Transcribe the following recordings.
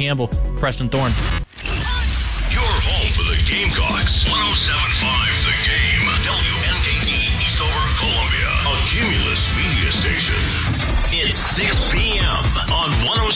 Campbell, Preston Thorne. Your home for the Gamecocks. 107.5 The Game. WNKT Eastover, Columbia. A Cumulus media station. It's 6 p.m. on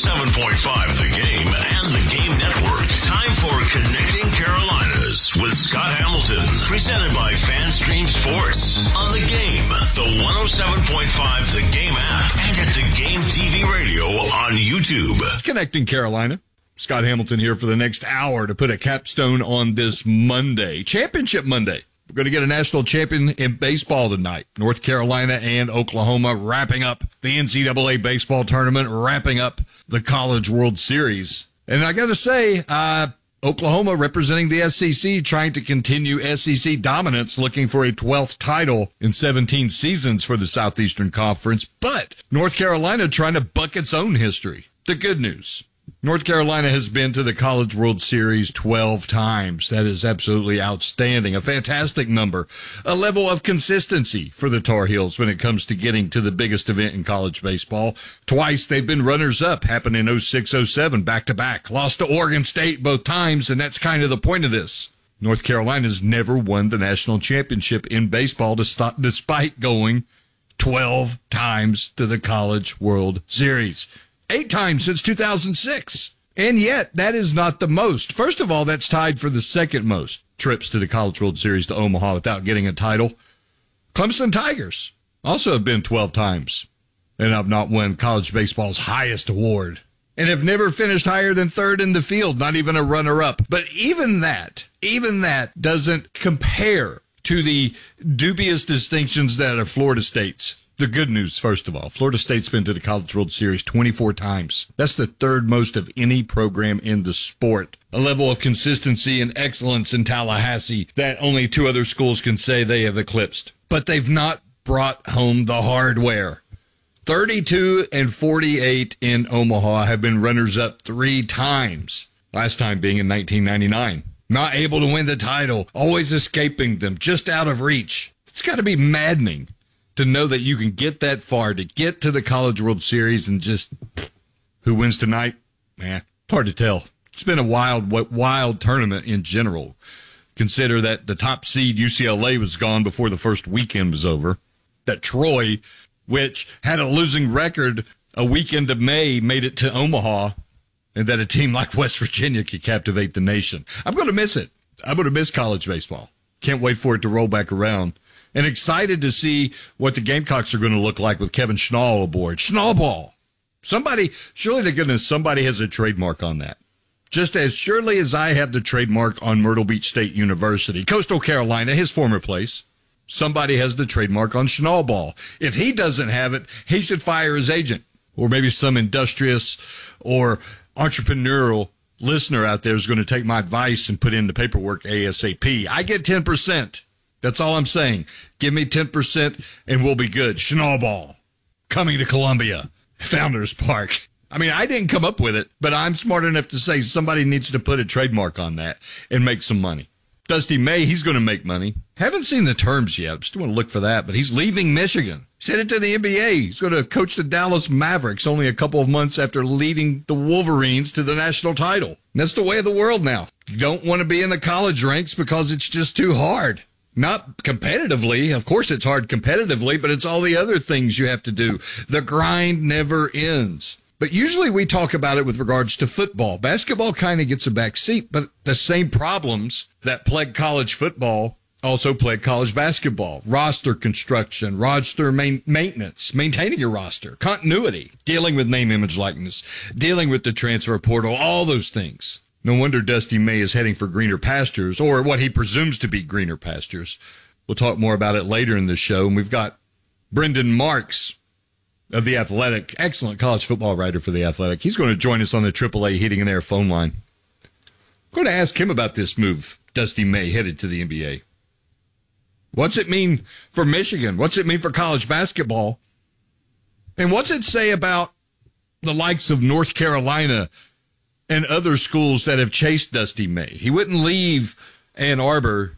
107.5 The Game and The Game Network. Time for Connecting Carolinas with Scott Hamilton. Presented by FanStream Sports. On The Game, the 107.5 The Game app, and at The Game TV radio on YouTube. It's Connecting Carolina. Scott Hamilton here for the next hour to put a capstone on this Monday. Championship Monday. We're going to get a national champion in baseball tonight. North Carolina and Oklahoma wrapping up the NCAA baseball tournament, wrapping up the College World Series. And I got to say, Oklahoma representing the SEC, trying to continue SEC dominance, looking for a 12th title in 17 seasons for the Southeastern Conference. But North Carolina trying to buck its own history. The good news. North Carolina has been to the College World Series 12 times. That is absolutely outstanding. A fantastic number. A level of consistency for the Tar Heels when it comes to getting to the biggest event in college baseball. Twice they've been runners-up, happened in 06-07, back-to-back. Lost to Oregon State both times, and that's kind of the point of this. North Carolina's never won the national championship in baseball despite going 12 times to the College World Series. 8 times since 2006. And yet, that is not the most. First of all, that's tied for the second most trips to the College World Series to Omaha without getting a title. Clemson Tigers also have been 12 times and have not won college baseball's highest award and have never finished higher than third in the field, not even a runner-up. But even that doesn't compare to the dubious distinctions that are Florida State's. The good news, first of all, Florida State's been to the College World Series 24 times. That's the third most of any program in the sport. A level of consistency and excellence in Tallahassee that only 2 other schools can say they have eclipsed. But they've not brought home the hardware. 32 and 48 in Omaha have been runners-up 3 times. Last time being in 1999. Not able to win the title, always escaping them, just out of reach. It's got to be maddening to know that you can get that far, to get to the College World Series and just, who wins tonight? It's hard to tell. It's been a wild tournament in general. Consider that the top seed UCLA was gone before the first weekend was over. That Troy, which had a losing record a weekend of May, made it to Omaha, and that a team like West Virginia could captivate the nation. I'm going to miss it. I'm going to miss college baseball. Can't wait for it to roll back around. And excited to see what the Gamecocks are going to look like with Kevin Schnall aboard. Schnallball. Surely to goodness, somebody has a trademark on that. Just as surely as I have the trademark on Myrtle Beach State University, Coastal Carolina, his former place, somebody has the trademark on Schnallball. If he doesn't have it, he should fire his agent. Or maybe some industrious or entrepreneurial listener out there is going to take my advice and put in the paperwork ASAP. I get 10%. That's all I'm saying. Give me 10% and we'll be good. Schnallball. Coming to Columbia. Founders Park. I mean, I didn't come up with it, but I'm smart enough to say somebody needs to put a trademark on that and make some money. Dusty May, he's going to make money. Haven't seen the terms yet. I still want to look for that, but he's leaving Michigan. He's headed to the NBA. He's going to coach the Dallas Mavericks only a couple of months after leading the Wolverines to the national title. And that's the way of the world now. You don't want to be in the college ranks because it's just too hard. Not competitively. Of course it's hard competitively, but it's all the other things you have to do. The grind never ends. But usually we talk about it with regards to football. Basketball kind of gets a back seat, but the same problems that plague college football also plague college basketball. Roster construction, roster maintenance, maintaining your roster, continuity, dealing with name, image, likeness, dealing with the transfer portal, all those things. No wonder Dusty May is heading for greener pastures, or what he presumes to be greener pastures. We'll talk more about it later in the show. And we've got Brendan Marks of The Athletic, excellent college football writer for The Athletic. He's going to join us on the AAA Heating and Air phone line. I'm going to ask him about this move, Dusty May headed to the NBA. What's it mean for Michigan? What's it mean for college basketball? And what's it say about the likes of North Carolina and other schools that have chased Dusty May? He wouldn't leave Ann Arbor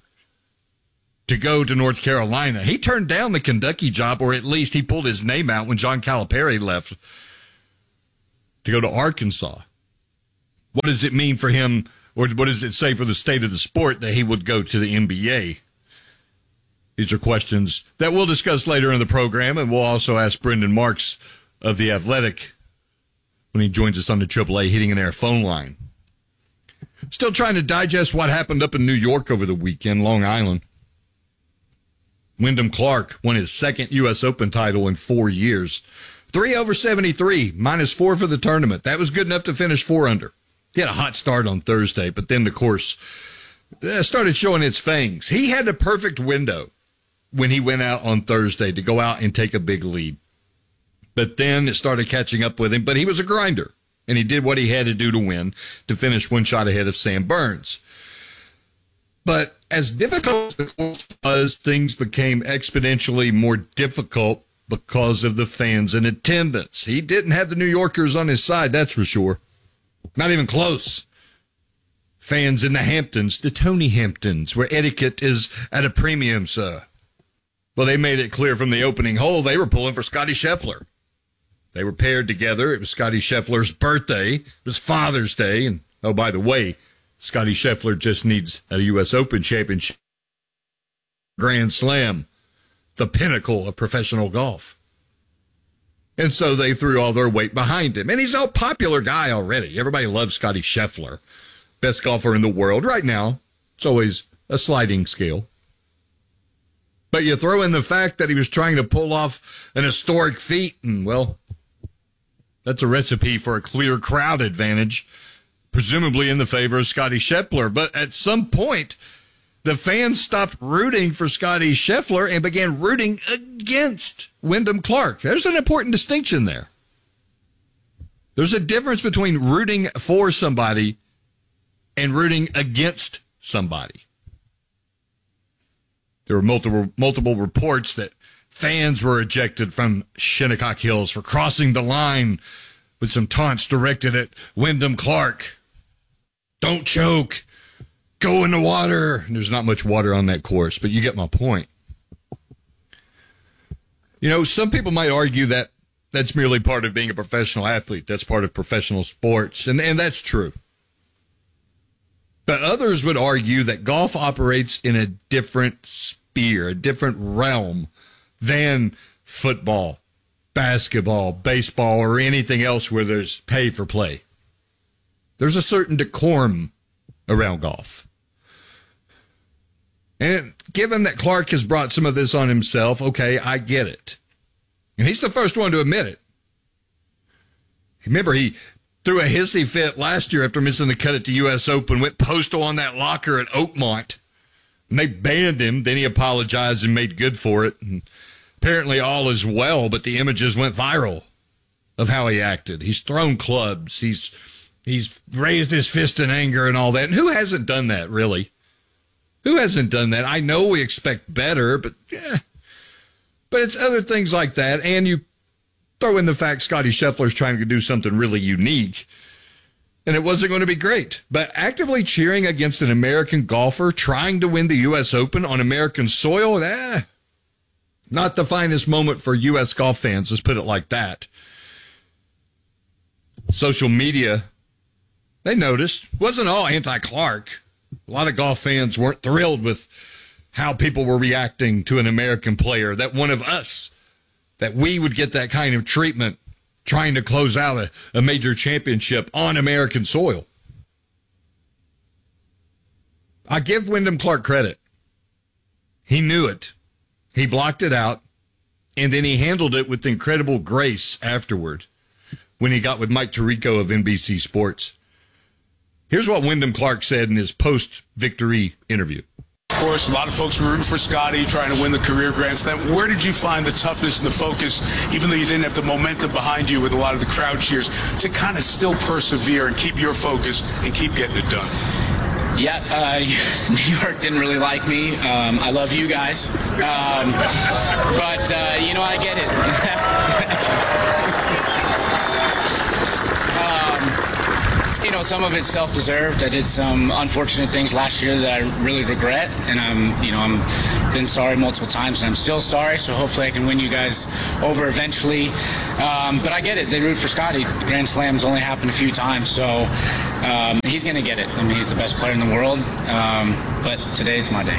to go to North Carolina. He turned down the Kentucky job, or at least he pulled his name out when John Calipari left to go to Arkansas. What does it mean for him, or what does it say for the state of the sport that he would go to the NBA? These are questions that we'll discuss later in the program, and we'll also ask Brendan Marks of The Athletic when he joins us on the AAA Heating and Air phone line. Still trying to digest what happened up in New York over the weekend, Long Island. Wyndham Clark won his second U.S. Open title in 4 years. 3 over 73, -4 for the tournament. That was good enough to finish 4 under. He had a hot start on Thursday, but then the course started showing its fangs. He had the perfect window when he went out on Thursday to go out and take a big lead. But then it started catching up with him, but he was a grinder, and he did what he had to do to win, to finish 1 shot ahead of Sam Burns. But as difficult as the course was, things became exponentially more difficult because of the fans in attendance. He didn't have the New Yorkers on his side, that's for sure. Not even close. Fans in the Hamptons, the Tony Hamptons, where etiquette is at a premium, sir. Well, they made it clear from the opening hole they were pulling for Scottie Scheffler. They were paired together. It was Scottie Scheffler's birthday. It was Father's Day. And, oh, by the way, Scottie Scheffler just needs a U.S. Open championship. Grand Slam, the pinnacle of professional golf. And so they threw all their weight behind him. And he's a popular guy already. Everybody loves Scottie Scheffler. Best golfer in the world right now. It's always a sliding scale. But you throw in the fact that he was trying to pull off an historic feat, and, well, that's a recipe for a clear crowd advantage, presumably in the favor of Scottie Scheffler. But at some point, the fans stopped rooting for Scottie Scheffler and began rooting against Wyndham Clark. There's an important distinction there. There's a difference between rooting for somebody and rooting against somebody. There were multiple reports that fans were ejected from Shinnecock Hills for crossing the line with some taunts directed at Wyndham Clark. Don't choke. Go in the water. And there's not much water on that course, but you get my point. You know, some people might argue that that's merely part of being a professional athlete. That's part of professional sports, and that's true. But others would argue that golf operates in a different sphere, a different realm than football, basketball, baseball, or anything else where there's pay for play. There's a certain decorum around golf. And given that Clark has brought some of this on himself, okay, I get it. And he's the first one to admit it. Remember, he threw a hissy fit last year after missing the cut at the U.S. Open, went postal on that locker at Oakmont, and they banned him. Then he apologized and made good for it. And apparently all is well, but the images went viral of how he acted. He's thrown clubs. He's raised his fist in anger and all that. And who hasn't done that, really? Who hasn't done that? I know we expect better, but it's other things like that. And you throw in the fact Scottie Scheffler's trying to do something really unique, and it wasn't going to be great. But actively cheering against an American golfer trying to win the U.S. Open on American soil, not the finest moment for U.S. golf fans, let's put it like that. Social media, they noticed. It wasn't all anti-Clark. A lot of golf fans weren't thrilled with how people were reacting to an American player, that one of us, that we would get that kind of treatment trying to close out a major championship on American soil. I give Wyndham Clark credit. He knew it. He blocked it out, and then he handled it with incredible grace afterward when he got with Mike Tirico of NBC Sports. Here's what Wyndham Clark said in his post-victory interview. Of course, a lot of folks were rooting for Scottie, trying to win the career Grand Slam. Where did you find the toughness and the focus, even though you didn't have the momentum behind you with a lot of the crowd cheers, to kind of still persevere and keep your focus and keep getting it done? Yeah, New York didn't really like me. I love you guys. But you know, I get it. some of it's self-deserved. I did some unfortunate things last year that I really regret, and I'm been sorry multiple times, and I'm still sorry. So hopefully I can win you guys over eventually. But I get it. They root for Scotty. Grand Slams only happened a few times, so he's going to get it. I mean, he's the best player in the world. But today it's my day.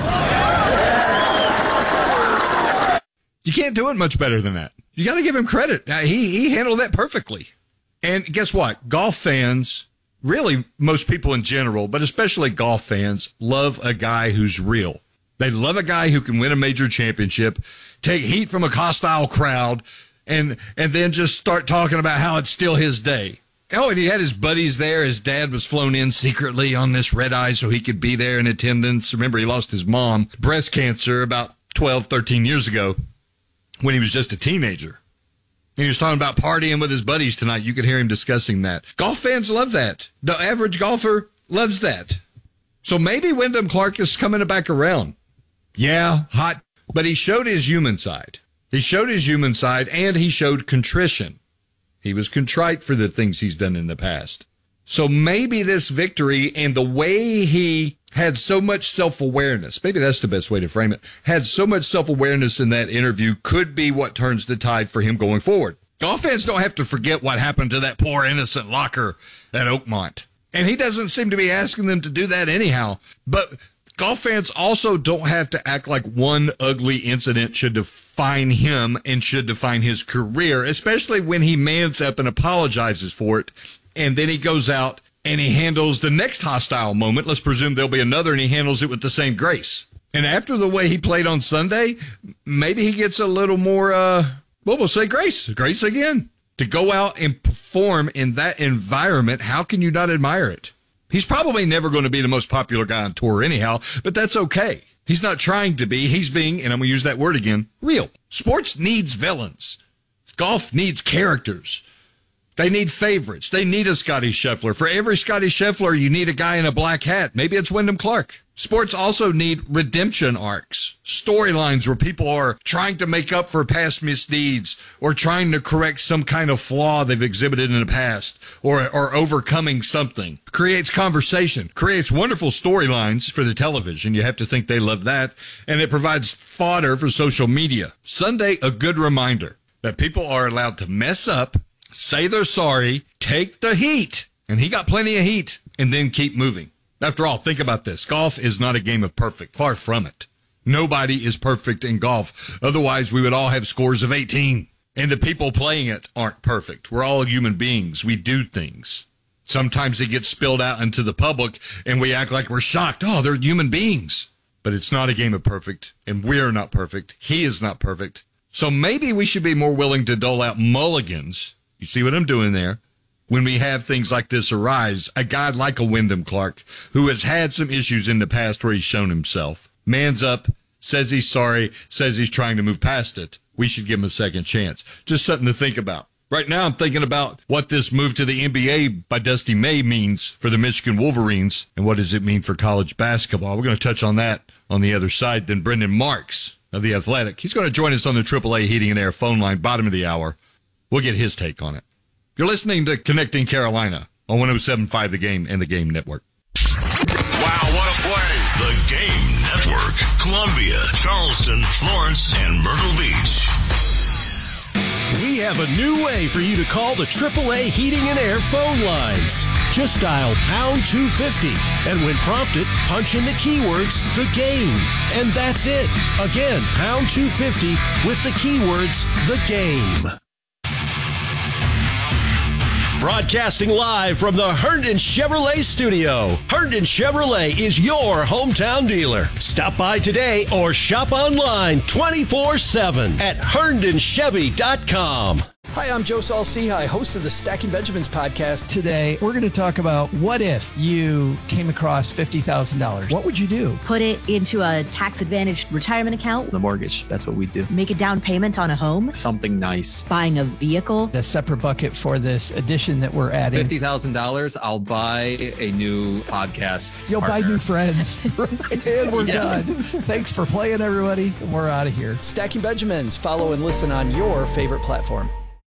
You can't do it much better than that. You got to give him credit. He handled that perfectly. And guess what? Golf fans, really most people in general, but especially golf fans, love a guy who's real. They love a guy who can win a major championship, take heat from a hostile crowd, and then just start talking about how it's still his day. Oh, and he had his buddies there. His dad was flown in secretly on this red eye so he could be there in attendance. Remember, he lost his mom, breast cancer, about 12, 13 years ago when he was just a teenager. And he was talking about partying with his buddies tonight. You could hear him discussing that. Golf fans love that. The average golfer loves that. So maybe Wyndham Clark is coming back around. Yeah, hot, but he showed his human side. He showed his human side, and he showed contrition. He was contrite for the things he's done in the past. So maybe this victory and the way he had so much self-awareness, maybe that's the best way to frame it, had so much self-awareness in that interview could be what turns the tide for him going forward. Golf fans don't have to forget what happened to that poor innocent locker at Oakmont. And he doesn't seem to be asking them to do that anyhow. But golf fans also don't have to act like one ugly incident should define him and should define his career, especially when he mans up and apologizes for it. And then he goes out and he handles the next hostile moment. Let's presume there'll be another, and he handles it with the same grace. And after the way he played on Sunday, maybe he gets a little more, we'll say grace again. To go out and perform in that environment, how can you not admire it? He's probably never going to be the most popular guy on tour anyhow, but that's okay. He's not trying to be. He's being, and I'm going to use that word again, real. Sports needs villains. Golf needs characters. They need favorites. They need a Scotty Scheffler. For every Scotty Scheffler, you need a guy in a black hat. Maybe it's Wyndham Clark. Sports also need redemption arcs, storylines where people are trying to make up for past misdeeds or trying to correct some kind of flaw they've exhibited in the past or overcoming something. Creates conversation, creates wonderful storylines for the television. You have to think they love that. And it provides fodder for social media. Sunday, a good reminder that people are allowed to mess up, say they're sorry, take the heat, and he got plenty of heat, and then keep moving. After all, think about this. Golf is not a game of perfect. Far from it. Nobody is perfect in golf. Otherwise, we would all have scores of 18. And the people playing it aren't perfect. We're all human beings. We do things. Sometimes it gets spilled out into the public, and we act like we're shocked. Oh, they're human beings. But it's not a game of perfect, and we're not perfect. He is not perfect. So maybe we should be more willing to dole out mulligans. You see what I'm doing there? When we have things like this arise, a guy like a Wyndham Clark, who has had some issues in the past where he's shown himself, mans up, says he's sorry, says he's trying to move past it. We should give him a second chance. Just something to think about. Right now, I'm thinking about what this move to the NBA by Dusty May means for the Michigan Wolverines, and what does it mean for college basketball. We're going to touch on that on the other side. Then Brendan Marks of The Athletic. He's going to join us on the AAA Heating and Air phone line, bottom of the hour. We'll get his take on it. You're listening to Connecting Carolina on 107.5 The Game and The Game Network. Wow, what a play! The Game Network. Columbia, Charleston, Florence, and Myrtle Beach. We have a new way for you to call the AAA Heating and Air phone lines. Just dial pound 250, and when prompted, punch in the keywords, The Game. And that's it. Again, pound 250 with the keywords, The Game. Broadcasting live from the Herndon Chevrolet studio. Herndon Chevrolet is your hometown dealer. Stop by today or shop online 24/7 at HerndonChevy.com. Hi, I'm Joe Saul-Sehy, host of the Stacking Benjamins podcast. Today, we're going to talk about what if you came across $50,000. What would you do? Put it into a tax-advantaged retirement account. The mortgage, that's what we do. Make a down payment on a home. Something nice. Buying a vehicle. A separate bucket for this addition that we're adding. $50,000, I'll buy a new podcast. You'll partner. buy new friends. And we're done. Thanks for playing, everybody. And we're out of here. Stacking Benjamins. Follow and listen on your favorite platform.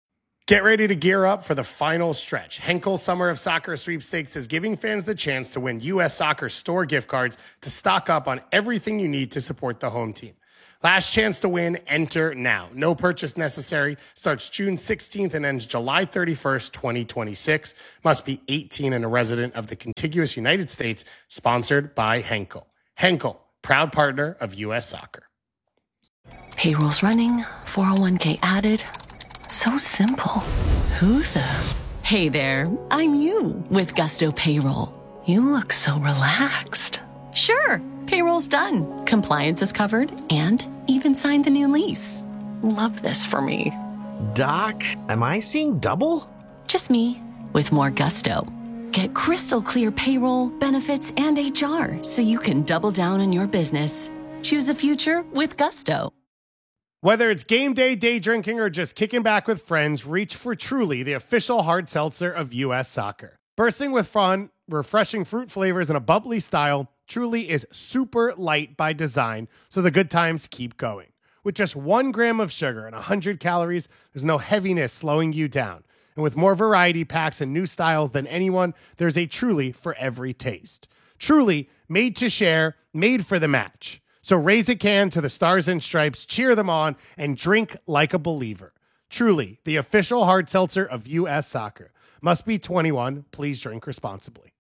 Get ready to gear up for the final stretch. Henkel Summer of Soccer Sweepstakes is giving fans the chance to win U.S. Soccer store gift cards to stock up on everything you need to support the home team. Last chance to win, enter now. No purchase necessary. Starts June 16th and ends July 31st, 2026. Must be 18 and a resident of the contiguous United States. Sponsored by Henkel. Henkel, proud partner of U.S. Soccer. Payroll's running, 401k added. So simple. Who the? Hey there, I'm you with Gusto Payroll. You look so relaxed. Sure, payroll's done. Compliance is covered and even signed the new lease. Love this for me. Doc, am I seeing double? Just me with more gusto. Get crystal clear payroll, benefits, and HR so you can double down on your business. Choose a future with Gusto. Whether it's game day, day drinking, or just kicking back with friends, reach for Truly, the official hard seltzer of U.S. Soccer. Bursting with fun, refreshing fruit flavors, and a bubbly style, Truly is super light by design, so the good times keep going. With just 1 gram of sugar and 100 calories, there's no heaviness slowing you down. And with more variety packs and new styles than anyone, there's a Truly for every taste. Truly, made to share, made for the match. So raise a can to the Stars and Stripes, cheer them on, and drink like a believer. Truly, the official hard seltzer of U.S. Soccer. Must be 21. Please drink responsibly.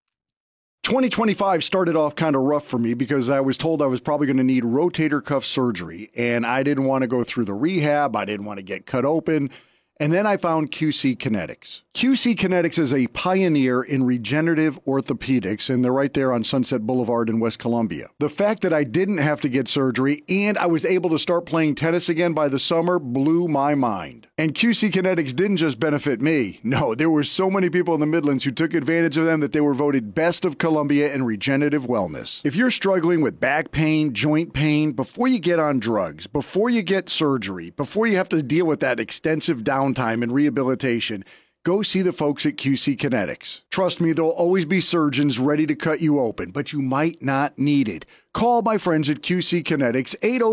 2025 started off kind of rough for me because I was told I was probably going to need rotator cuff surgery, and I didn't want to go through the rehab. I didn't want to get cut open. And then I found QC Kinetics. QC Kinetics is a pioneer in regenerative orthopedics, and they're right there on Sunset Boulevard in West Columbia. The fact that I didn't have to get surgery and I was able to start playing tennis again by the summer blew my mind. And QC Kinetics didn't just benefit me. No, there were so many people in the Midlands who took advantage of them that they were voted Best of Columbia in regenerative wellness. If you're struggling with back pain, joint pain, before you get on drugs, before you get surgery, before you have to deal with that extensive downtime and rehabilitation, go see the folks at QC Kinetics. Trust me, there'll always be surgeons ready to cut you open, but you might not need it. Call my friends at QC Kinetics,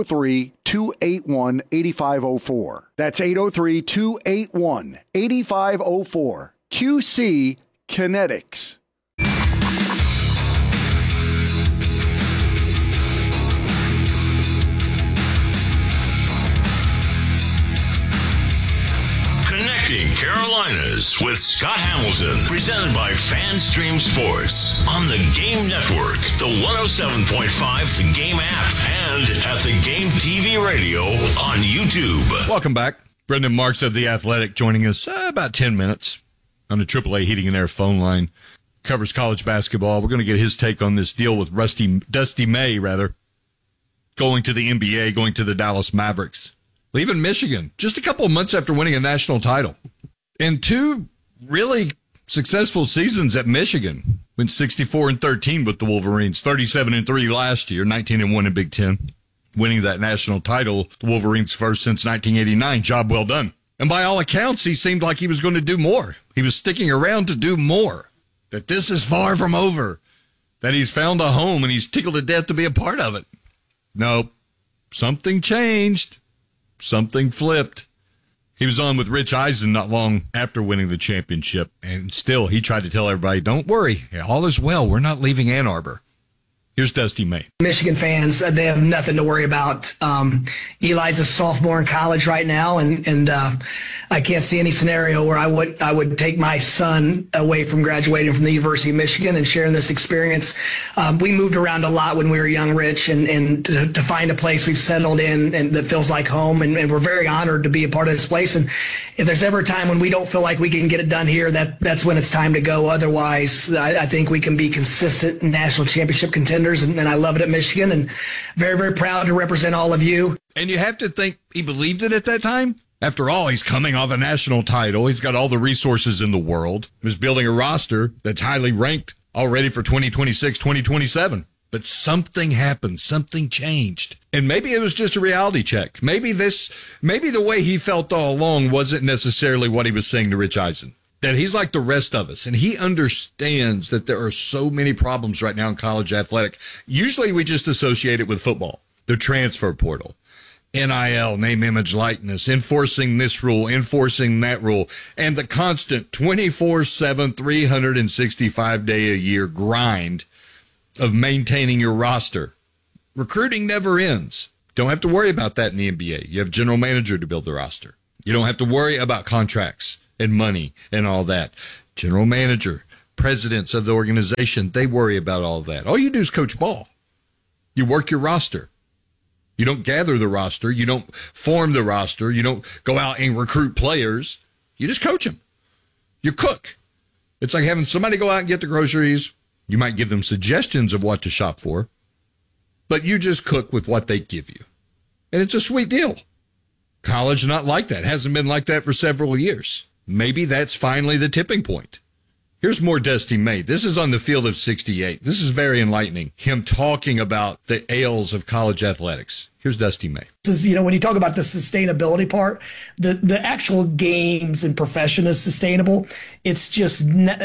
803-281-8504. That's 803-281-8504. QC Kinetics. Connecting Carolinas with Scott Hamilton, presented by FanStream Sports on the Game Network, the 107.5 The Game app, and at The Game TV radio on YouTube. Welcome back. Brendan Marks of The Athletic joining us about 10 minutes on the AAA Heating and Air phone line. Covers college basketball. We're going to get his take on this deal with Dusty May, going to the NBA, going to the Dallas Mavericks. Leaving Michigan just a couple of months after winning a national title. And 2 really successful seasons at Michigan. Went 64-13 with the Wolverines, 37-3 last year, 19-1 in Big Ten. Winning that national title, the Wolverines first since 1989. Job well done. And by all accounts, he seemed like he was going to do more. He was sticking around to do more. That this is far from over. That he's found a home and he's tickled to death to be a part of it. No, something changed. Something flipped. He was on with Rich Eisen not long after winning the championship, and still he tried to tell everybody, don't worry, all is well. We're not leaving Ann Arbor. Here's Dusty May. Michigan fans, they have nothing to worry about. Eli's a sophomore in college right now, and I can't see any scenario where I would take my son away from graduating from the University of Michigan and sharing this experience. We moved around a lot when we were young, Rich, and to find a place we've settled in and that feels like home, and we're very honored to be a part of this place. And if there's ever a time when we don't feel like we can get it done here, that's when it's time to go. Otherwise, I think we can be consistent national championship contenders. And I love it at Michigan, and very, very proud to represent all of you. And you have to think he believed it at that time. After all, he's coming off a national title. He's got all the resources in the world. He's building a roster that's highly ranked already for 2026, 2027. But something happened. Something changed. And maybe it was just a reality check. Maybe the way he felt all along wasn't necessarily what he was saying to Rich Eisen. That he's like the rest of us, and he understands that there are so many problems right now in college athletic. Usually we just associate it with football, the transfer portal. NIL, name, image, likeness, enforcing this rule, enforcing that rule, and the constant 24/7, 365-day-a-year grind of maintaining your roster. Recruiting never ends. Don't have to worry about that in the NBA. You have a general manager to build the roster. You don't have to worry about contracts and money and all that. General manager, presidents of the organization, they worry about all that. All you do is coach ball. You work your roster. You don't gather the roster. You don't form the roster. You don't go out and recruit players. You just coach them. You cook. It's like having somebody go out and get the groceries. You might give them suggestions of what to shop for, but you just cook with what they give you. And it's a sweet deal. College not like that. Hasn't been like that for several years. Maybe that's finally the tipping point. Here's more Dusty May. This is on the field of 68. This is very enlightening. Him talking about the ails of college athletics. Here's Dusty May. This is, when you talk about the sustainability part, the actual games and profession is sustainable. It's just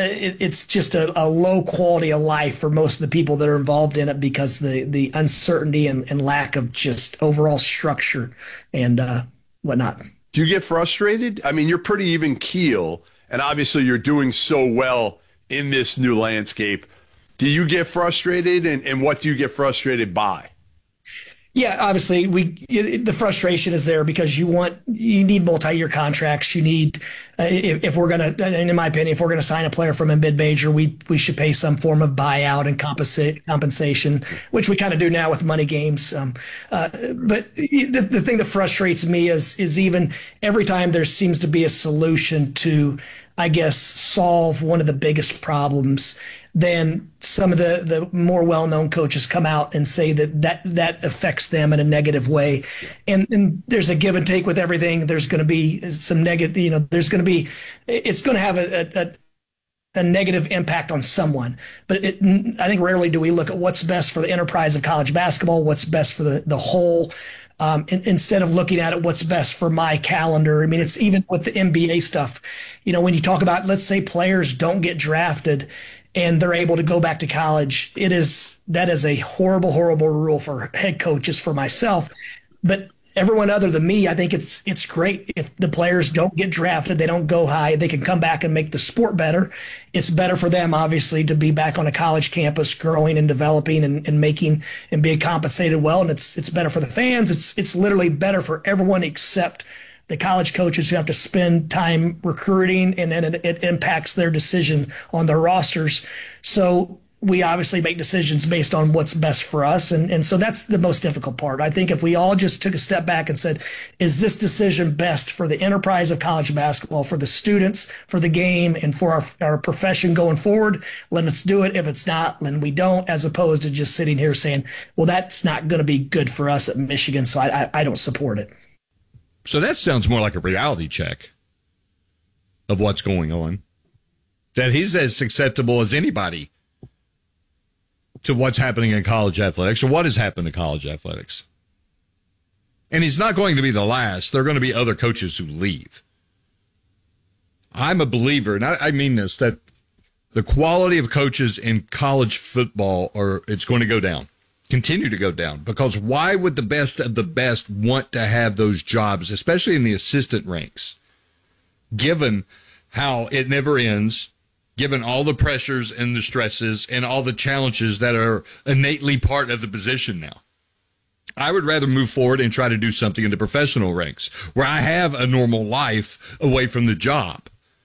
a low quality of life for most of the people that are involved in it because the uncertainty and lack of just overall structure and whatnot. Do you get frustrated? I mean, you're pretty even keel. And obviously you're doing so well in this new landscape. Do you get frustrated, and what do you get frustrated by? Yeah, obviously the frustration is there because you need multi-year contracts. You need, if we're going to, in my opinion, if we're going to sign a player from a mid-major, we should pay some form of buyout and compensation, which we kind of do now with money games. But the thing that frustrates me is even every time there seems to be a solution to, I guess, solve one of the biggest problems, then some of the more well-known coaches come out and say that affects them in a negative way. And there's a give and take with everything. There's going to be some negative, it's going to have a negative impact on someone. But I think rarely do we look at what's best for the enterprise of college basketball, what's best for the whole. Instead of looking at it, what's best for my calendar. I mean, it's even with the NBA stuff, when you talk about, let's say players don't get drafted and they're able to go back to college, that is a horrible, horrible rule for head coaches, for myself. But everyone other than me, I think it's great. If the players don't get drafted, they don't go high, they can come back and make the sport better. It's better for them, obviously, to be back on a college campus, growing and developing and making and being compensated well. And it's better for the fans. It's literally better for everyone except the college coaches who have to spend time recruiting, and then it impacts their decision on their rosters. So we obviously make decisions based on what's best for us. And so that's the most difficult part. I think if we all just took a step back and said, is this decision best for the enterprise of college basketball, for the students, for the game, and for our profession going forward, let's do it. If it's not, then we don't, as opposed to just sitting here saying, well, that's not going to be good for us at Michigan, so I don't support it. So that sounds more like a reality check of what's going on. That he's as acceptable as anybody to what's happening in college athletics, or what has happened to college athletics. And he's not going to be the last. There are going to be other coaches who leave. I'm a believer, and I mean this, that the quality of coaches in college football it's going to go down, continue to go down, because why would the best of the best want to have those jobs, especially in the assistant ranks, given how it never ends, given all the pressures and the stresses and all the challenges that are innately part of the position now? I would rather move forward and try to do something in the professional ranks where I have a normal life away from the job.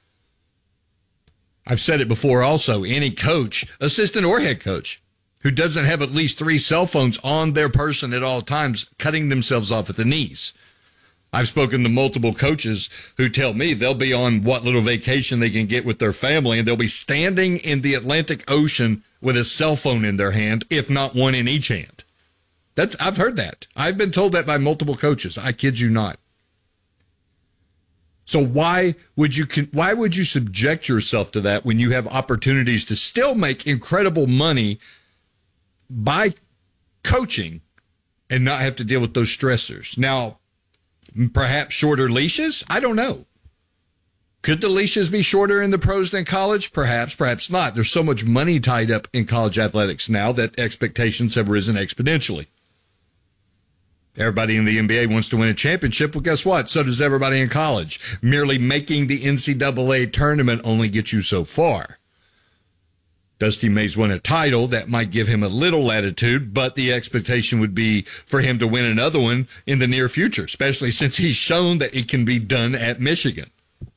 I've said it before also, any coach, assistant or head coach, who doesn't have at least 3 cell phones on their person at all times, cutting themselves off at the knees. I've spoken to multiple coaches who tell me they'll be on what little vacation they can get with their family, and they'll be standing in the Atlantic Ocean with a cell phone in their hand, if not one in each hand. I've heard that. I've been told that by multiple coaches. I kid you not. So why would you subject yourself to that when you have opportunities to still make incredible money by coaching and not have to deal with those stressors? Now, perhaps shorter leashes? I don't know. Could the leashes be shorter in the pros than college? Perhaps, perhaps not. There's so much money tied up in college athletics now that expectations have risen exponentially. Everybody in the NBA wants to win a championship. Well, guess what? So does everybody in college. Merely making the NCAA tournament only gets you so far. Dusty May's won a title. That might give him a little latitude, but the expectation would be for him to win another one in the near future, especially since he's shown that it can be done at Michigan.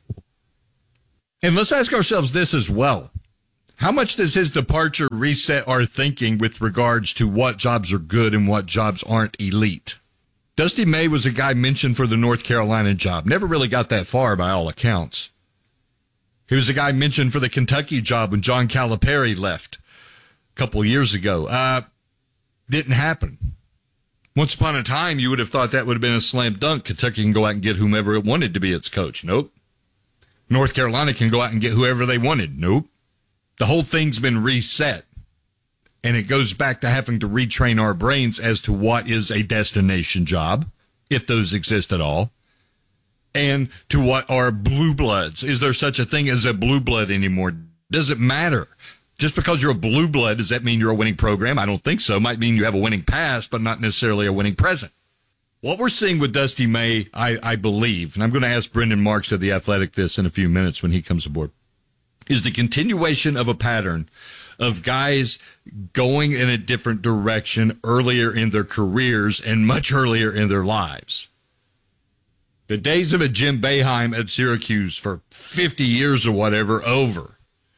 And let's ask ourselves this as well. How much does his departure reset our thinking with regards to what jobs are good and what jobs aren't elite? Dusty May was a guy mentioned for the North Carolina job. Never really got that far by all accounts. He was a guy mentioned for the Kentucky job when John Calipari left a couple years ago. Didn't happen. Once upon a time, you would have thought that would have been a slam dunk. Kentucky can go out and get whomever it wanted to be its coach. Nope. North Carolina can go out and get whoever they wanted. Nope. The whole thing's been reset. And it goes back to having to retrain our brains as to what is a destination job, if those exist at all, and to what are blue bloods. Is there such a thing as a blue blood anymore? Does it matter? Just because you're a blue blood, does that mean you're a winning program? I don't think so. It might mean you have a winning past, but not necessarily a winning present. What we're seeing with Dusty May, I believe, and I'm going to ask Brendan Marks of The Athletic this in a few minutes when he comes aboard, is the continuation of a pattern of guys going in a different direction earlier in their careers and much earlier in their lives. The days of a Jim Boeheim at Syracuse for 50 years or whatever, over.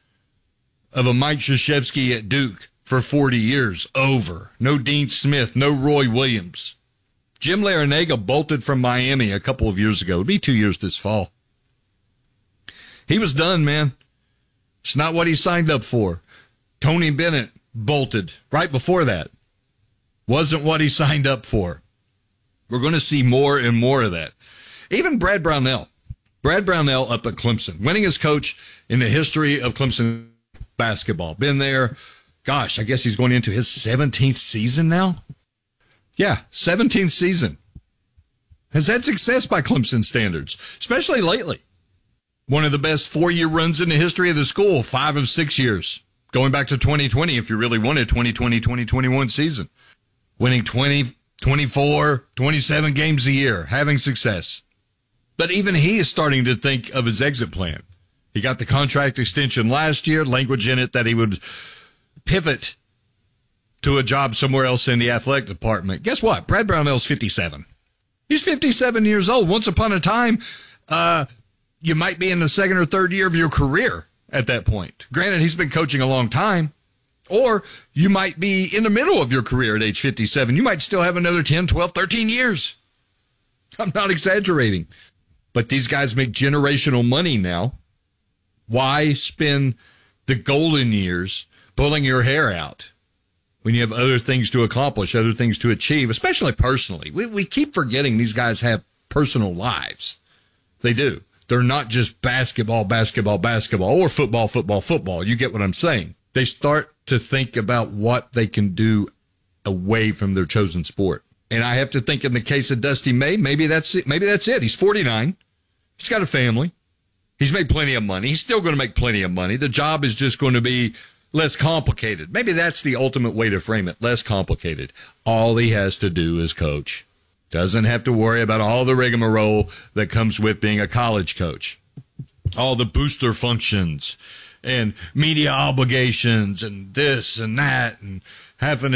Of a Mike Krzyzewski at Duke for 40 years, over. No Dean Smith, no Roy Williams. Jim Larrañaga bolted from Miami a couple of years ago. It'll be 2 years this fall. He was done, man. It's not what he signed up for. Tony Bennett bolted right before that. Wasn't what he signed up for. We're going to see more and more of that. Even Brad Brownell. Brad Brownell up at Clemson, winningest coach in the history of Clemson basketball. Been there, gosh, I guess he's going into his 17th season now. Yeah, 17th season. Has had success by Clemson standards, especially lately. One of the best 4-year runs in the history of the school, 5 of 6 years. Going back to 2020, if you really wanted 2020-2021 season. Winning 20, 24, 27 games a year, having success. But even he is starting to think of his exit plan. He got the contract extension last year, language in it that he would pivot to a job somewhere else in the athletic department. Guess what? Brad Brownell's 57. He's 57 years old. Once upon a time, you might be in the second or third year of your career at that point. Granted, he's been coaching a long time. Or you might be in the middle of your career at age 57. You might still have another 10, 12, 13 years. I'm not exaggerating. But these guys make generational money now. Why spend the golden years pulling your hair out when you have other things to accomplish, other things to achieve, especially personally? We keep forgetting these guys have personal lives. They do. They're not just basketball, or football. You get what I'm saying. They start to think about what they can do away from their chosen sport. And I have to think in the case of Dusty May, maybe that's it. Maybe that's it. He's 49. He's got a family. He's made plenty of money. He's still going to make plenty of money. The job is just going to be less complicated. Maybe that's the ultimate way to frame it. Less complicated. All he has to do is coach. Doesn't have to worry about all the rigmarole that comes with being a college coach. All the booster functions and media obligations and this and that and having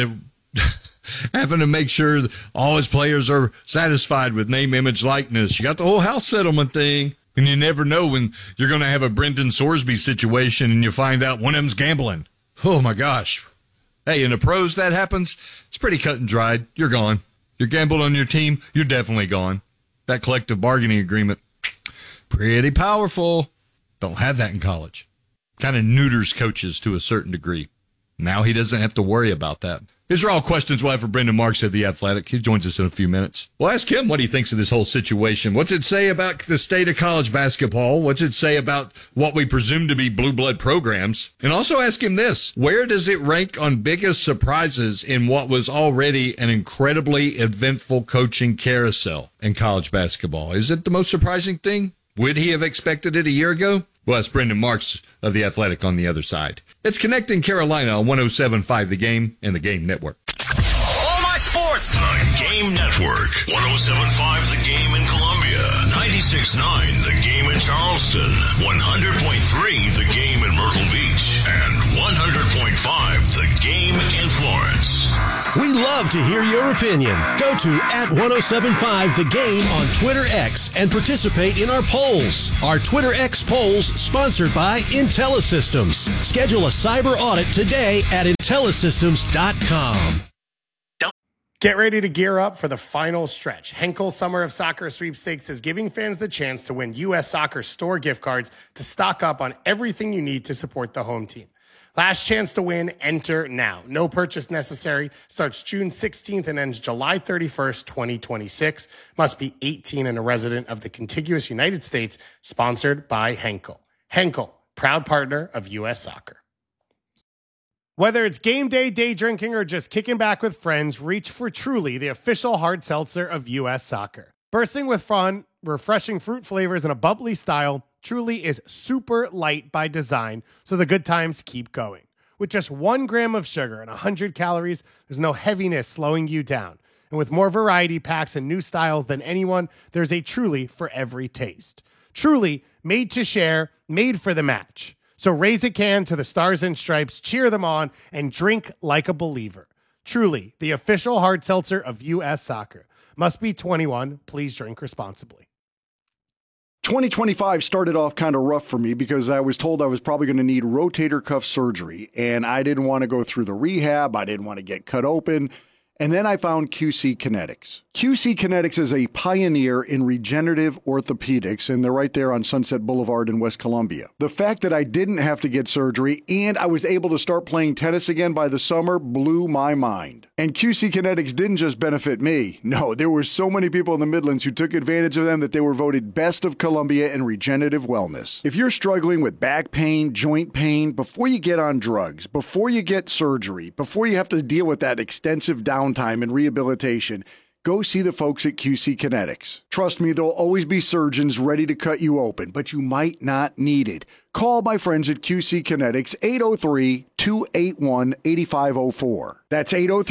to make sure that all his players are satisfied with name, image, likeness. You got the whole house settlement thing. And you never know when you're going to have a Brendan Sorsby situation and you find out one of them's gambling. Oh, my gosh. Hey, in the pros, that happens. It's pretty cut and dried. You're gone. You're gambled on your team. You're definitely gone. That collective bargaining agreement, pretty powerful. Don't have that in college. Kind of neuters coaches to a certain degree. Now he doesn't have to worry about that. These are all questions we'll have for Brendan Marks of The Athletic. He joins us in a few minutes. We'll ask him what he thinks of this whole situation. What's it say about the state of college basketball? What's it say about what we presume to be blue blood programs? And also ask him this. Where does it rank on biggest surprises in what was already an incredibly eventful coaching carousel in college basketball? Is it the most surprising thing? Would he have expected it a year ago? Well, it's Brendan Marks of The Athletic on the other side. It's Connecting Carolina on 107.5 The Game and The Game Network. All my sports. The Game Game Network. 107.5 The Game in Columbia. 96.9 The Game in Charleston. 100.3 The Game in Myrtle Beach. And 100.5 The Game in Florence. We love to hear your opinion. Go to @1075 The Game on Twitter X and participate in our polls. Our Twitter X polls sponsored by IntelliSystems. Schedule a cyber audit today at IntelliSystems.com. Get ready to gear up for the final stretch. Henkel Summer of Soccer Sweepstakes is giving fans the chance to win U.S. Soccer store gift cards to stock up on everything you need to support the home team. Last chance to win, enter now. No purchase necessary. Starts June 16th and ends July 31st, 2026. Must be 18 and a resident of the contiguous United States. Sponsored by Henkel. Henkel, proud partner of U.S. Soccer. Whether it's game day, day drinking, or just kicking back with friends, reach for Truly, the official hard seltzer of U.S. Soccer. Bursting with fun, refreshing fruit flavors, and a bubbly style, Truly is super light by design, so the good times keep going. With just 1 gram of sugar and 100 calories, there's no heaviness slowing you down. And with more variety packs and new styles than anyone, there's a Truly for every taste. Truly, made to share, made for the match. So raise a can to the Stars and Stripes, cheer them on, and drink like a believer. Truly, the official hard seltzer of U.S. Soccer. Must be 21. Please drink responsibly. 2025 started off kind of rough for me because I was told I was probably going to need rotator cuff surgery, and I didn't want to go through the rehab. I didn't want to get cut open. And then I found QC Kinetics. QC Kinetics is a pioneer in regenerative orthopedics, and they're right there on Sunset Boulevard in West Columbia. The fact that I didn't have to get surgery and I was able to start playing tennis again by the summer blew my mind. And QC Kinetics didn't just benefit me. No, there were so many people in the Midlands who took advantage of them that they were voted best of Columbia in regenerative wellness. If you're struggling with back pain, joint pain, before you get on drugs, before you get surgery, before you have to deal with that extensive downtime and rehabilitation, go see the folks at QC Kinetics. Trust me, there'll always be surgeons ready to cut you open, but you might not need it. Call my friends at QC Kinetics, 803-281-8504. That's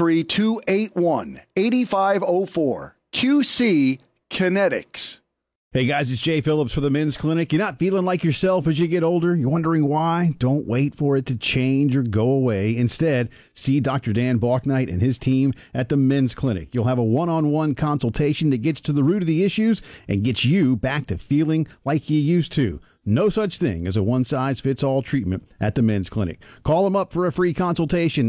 803-281-8504. QC Kinetics. Hey guys, it's Jay Phillips for the Men's Clinic. You're not feeling like yourself as you get older? You're wondering why? Don't wait for it to change or go away. Instead, see Dr. Dan Balknight and his team at the Men's Clinic. You'll have a one-on-one consultation that gets to the root of the issues and gets you back to feeling like you used to. No such thing as a one-size-fits-all treatment at the Men's Clinic. Call them up for a free consultation,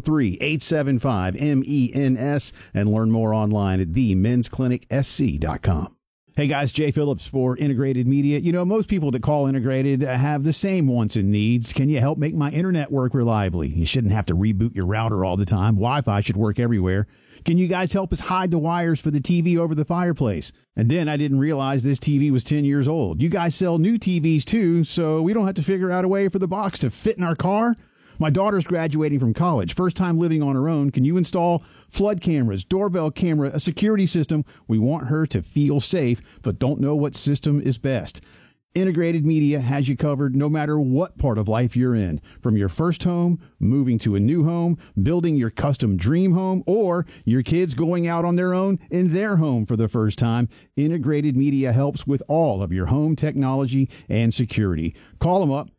803-875-MENS, and learn more online at themensclinicsc.com. Hey guys, Jay Phillips for Integrated Media. You know, most people that call Integrated have the same wants and needs. Can you help make my internet work reliably? You shouldn't have to reboot your router all the time. Wi-Fi should work everywhere. Can you guys help us hide the wires for the TV over the fireplace? And then I didn't realize this TV was 10 years old. You guys sell new TVs too, so we don't have to figure out a way for the box to fit in our car? My daughter's graduating from college, first time living on her own. Can you install flood cameras, doorbell camera, a security system? We want her to feel safe, but don't know what system is best. Integrated Media has you covered no matter what part of life you're in. From your first home, moving to a new home, building your custom dream home, or your kids going out on their own in their home for the first time, Integrated Media helps with all of your home technology and security. Call them up.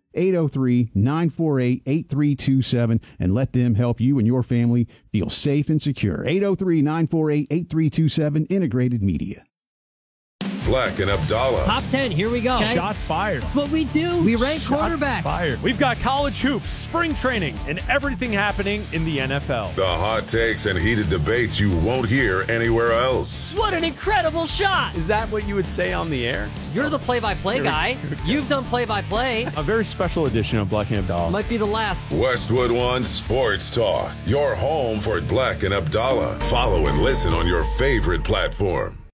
803-948-8327, and let them help you and your family feel safe and secure. 803-948-8327, Integrated Media. Black and Abdallah. Top 10, here we go. Okay. Shots fired. That's what we do. We rank quarterbacks. Fired. We've got college hoops, spring training, and everything happening in the NFL. The hot takes and heated debates you won't hear anywhere else. What an incredible shot. Is that what you would say on the air? You're the play-by-play guy. You've done play-by-play. A very special edition of Black and Abdallah. Might be the last. Westwood One Sports Talk. Your home for Black and Abdallah. Follow and listen on your favorite platform.